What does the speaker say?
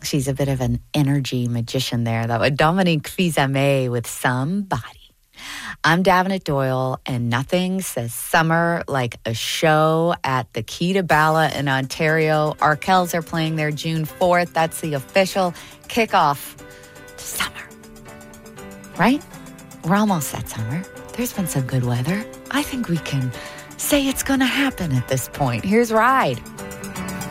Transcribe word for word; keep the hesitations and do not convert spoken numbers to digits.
She's a bit of an energy magician there. That was Dominique Fils-Aimé with Somebody. I'm Davenant Doyle, and nothing says summer like a show at the Key to Bala in Ontario. Arkells are playing there June fourth. That's the official kickoff to summer. Right? We're almost at summer. There's been some good weather. I think we can say it's going to happen at this point. Here's Ride.